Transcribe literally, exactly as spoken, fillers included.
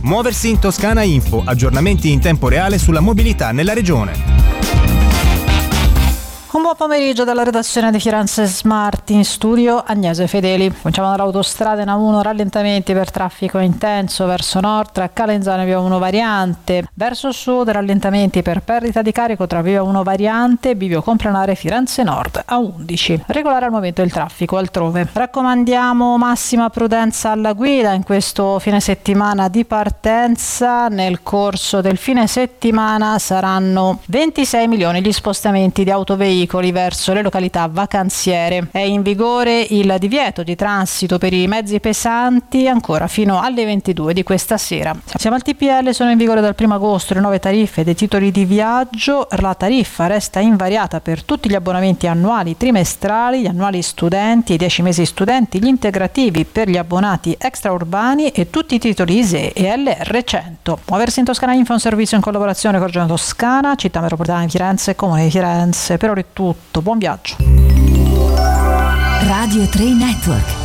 Muoversi in Toscana Info, aggiornamenti in tempo reale sulla mobilità nella regione. Un buon pomeriggio dalla redazione di Firenze Smart, in studio Agnese Fedeli. Cominciamo dall'autostrada in A uno, rallentamenti per traffico intenso verso nord tra Calenzano e via uno variante, verso sud rallentamenti per perdita di carico tra via uno variante e bivio complanare Firenze Nord A undici. Regolare al momento il traffico altrove. Raccomandiamo massima prudenza alla guida in questo fine settimana di partenza. Nel corso del fine settimana saranno ventisei milioni gli spostamenti di autoveicoli verso le località vacanziere. È in vigore il divieto di transito per i mezzi pesanti ancora fino alle ventidue di questa sera. Siamo al T P L, sono in vigore dal primo agosto le nuove tariffe dei titoli di viaggio. La tariffa resta invariata per tutti gli abbonamenti annuali trimestrali, gli annuali studenti, i dieci mesi studenti, gli integrativi per gli abbonati extraurbani e tutti i titoli I S E e L R cento. Muoversi in Toscana Info è un servizio in collaborazione con Regione Toscana, Città Metropolitana di Firenze e Comune di Firenze. Per ora è tutto, buon viaggio. Radio tre Network.